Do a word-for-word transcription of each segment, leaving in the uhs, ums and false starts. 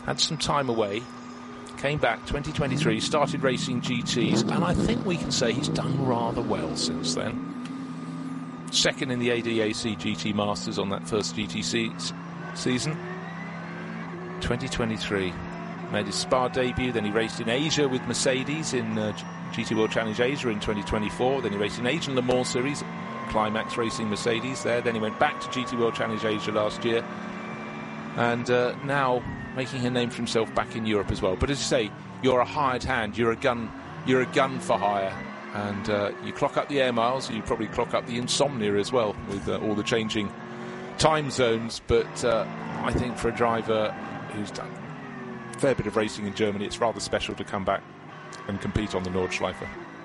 had some time away, came back twenty twenty-three, started racing G Ts, and I think we can say he's done rather well since then. Second in the A D A C G T Masters on that first G T C season. twenty twenty-three, made his Spa debut, then he raced in Asia with Mercedes in uh, G T World Challenge Asia in twenty twenty-four, then he raced in Asian Le Mans Series, Climax Racing Mercedes there, then he went back to G T World Challenge Asia last year, and uh, now making a name for himself back in Europe as well. But as you say, you're a hired hand, you're a gun, you're a gun for hire, and uh, you clock up the air miles, you probably clock up the insomnia as well with uh, all the changing time zones. But uh, I think for a driver who's done a fair bit of racing in Germany, it's rather special to come back and compete on the Nordschleife.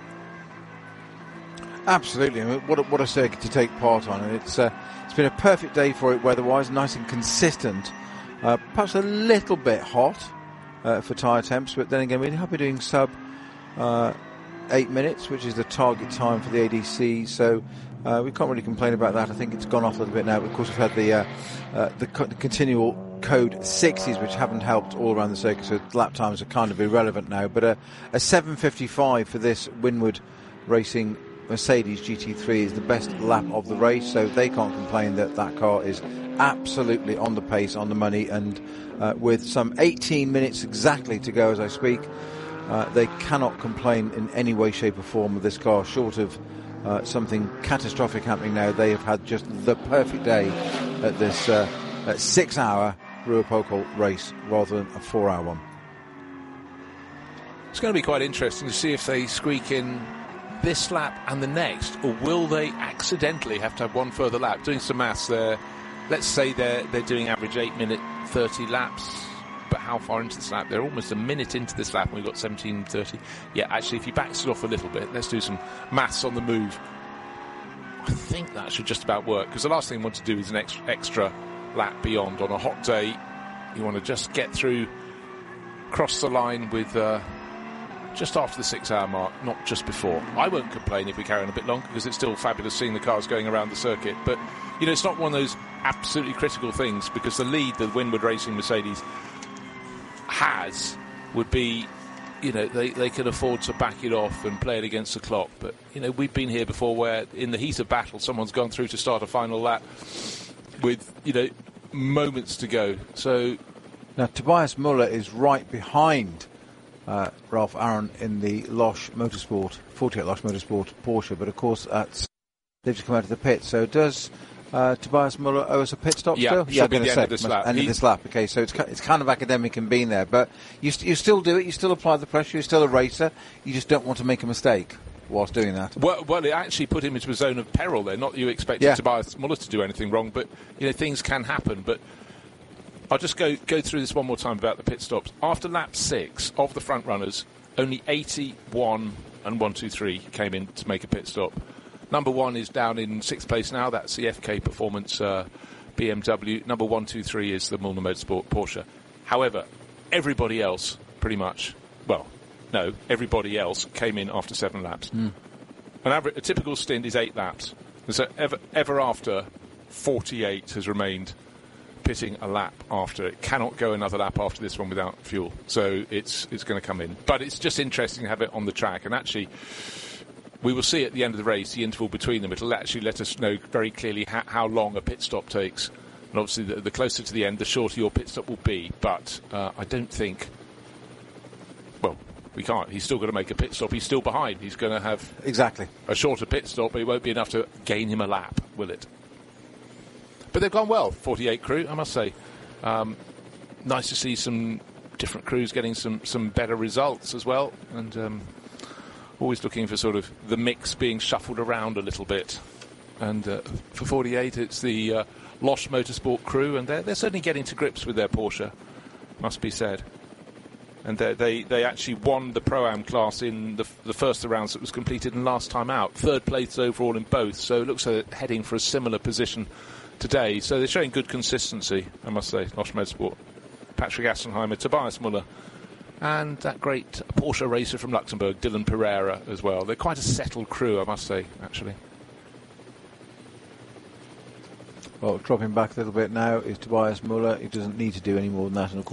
Absolutely. I mean, what a, what a circuit to take part on, and it's uh, it's been a perfect day for it weather-wise, nice and consistent. Uh, perhaps a little bit hot uh, for tyre temps, but then again, we're happy doing sub uh, eight minutes, which is the target time for the A D C. So uh, we can't really complain about that. I think it's gone off a little bit now. But of course, we've had the uh, uh, the, co- the continual code sixties, which haven't helped all around the circuit. So lap times are kind of irrelevant now. But uh, a seven fifty-five for this Winward Racing Mercedes G T three is the best lap of the race, so they can't complain that that car is absolutely on the pace, on the money, and uh, with some eighteen minutes exactly to go as I speak, uh, they cannot complain in any way, shape or form with this car, short of uh, something catastrophic happening now. They have had just the perfect day at this uh, at six-hour Ruhr-Pocoll race rather than a four-hour one. It's going to be quite interesting to see if they squeak in this lap and the next, or will they accidentally have to have one further lap? Doing some maths there, let's say they're they're doing average eight minute thirty laps, but how far into this lap? They're almost a minute into this lap and we've got seventeen thirty. Yeah, actually, if you backs it off a little bit, let's do some maths on the move. I think that should just about work, because the last thing you want to do is an extra, extra lap beyond. On a hot day, you want to just get through, cross the line with uh, just after the six-hour mark, not just before. I won't complain if we carry on a bit longer, because it's still fabulous seeing the cars going around the circuit. But, you know, it's not one of those absolutely critical things, because the lead that Winward Racing Mercedes has would be, you know, they, they can afford to back it off and play it against the clock. But, you know, we've been here before where in the heat of battle someone's gone through to start a final lap with, you know, moments to go. So now Tobias Muller is right behind Uh, Ralph Aaron in the Losch Motorsport, forty-eight Losch Motorsport Porsche, but of course that's, they've just come out of the pit. So does uh, Tobias Muller owe us a pit stop yeah, still? Yeah, be the end of this lap. End of this lap. Okay, so it's it's kind of academic in being there, but you st- you still do it. You still apply the pressure. You're still a racer. You just don't want to make a mistake whilst doing that. Well, well, it actually put him into a zone of peril there. Not that you expected yeah. Tobias Muller to do anything wrong, but you know things can happen. But I'll just go go through this one more time about the pit stops. After lap six of the front runners, only eighty-one and one two three came in to make a pit stop. Number one is down in sixth place now. That's the F K Performance uh, B M W. Number one two three is the Mullner Motorsport Porsche. However, everybody else pretty much, well, no, everybody else came in after seven laps. Mm. An average, a typical stint is eight laps. And so ever, ever after, forty-eight has remained pitting a lap after. It cannot go another lap after this one without fuel, so it's it's going to come in. But it's just interesting to have it on the track, and actually we will see at the end of the race the interval between them. It'll actually let us know very clearly ha- how long a pit stop takes, and obviously the, the closer to the end the shorter your pit stop will be. But uh, I don't think, well, we can't, he's still got to make a pit stop. He's still behind. He's going to have exactly a shorter pit stop, but it won't be enough to gain him a lap, will it? But they've gone well, forty-eight crew, I must say. Um, nice to see some different crews getting some, some better results as well. And um, always looking for sort of the mix being shuffled around a little bit. And uh, for forty-eight, it's the uh, Losch Motorsport crew, and they're, they're certainly getting to grips with their Porsche, must be said. And they they actually won the Pro-Am class in the, the first of the rounds that was completed and last time out. Third place overall in both, so it looks like they're heading for a similar position today. So they're showing good consistency, I must say, Losch Motorsport. Patrick Assenheimer, Tobias Muller, and that great Porsche racer from Luxembourg, Dylan Pereira, as well. They're quite a settled crew, I must say, actually. Well, dropping back a little bit now is Tobias Muller. He doesn't need to do any more than that, and of course